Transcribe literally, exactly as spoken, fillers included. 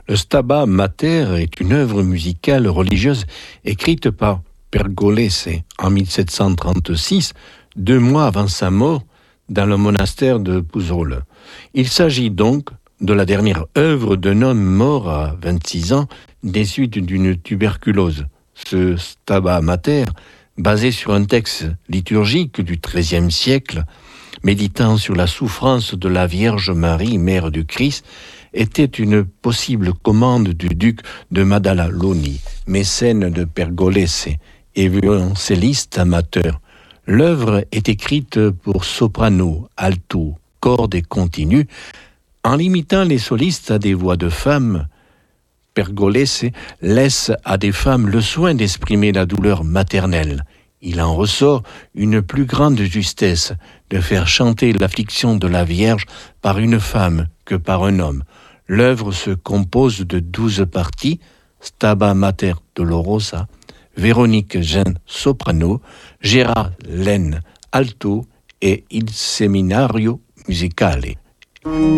Le Stabat Mater est une œuvre musicale religieuse écrite par Pergolese en mille sept cent trente-six, deux mois avant sa mort, dans le monastère de Puzole. Il s'agit donc de la dernière œuvre d'un homme mort à vingt-six ans des suites d'une tuberculose. Ce Stabat Mater, basé sur un texte liturgique du treizième siècle, méditant sur la souffrance de la Vierge Marie, mère du Christ, était une possible commande du duc de Maddaloni, mécène de Pergolese et violoncelliste amateur. L'œuvre est écrite pour soprano, alto, cordes et continu. En limitant les solistes à des voix de femmes, Pergolese laisse à des femmes le soin d'exprimer la douleur maternelle. Il en ressort une plus grande justesse de faire chanter l'affliction de la Vierge par une femme que par un homme. L'œuvre se compose de douze parties, Stabat Mater Dolorosa, Véronique Jeanne soprano, Gérard Laine alto et Il Seminario Musicale.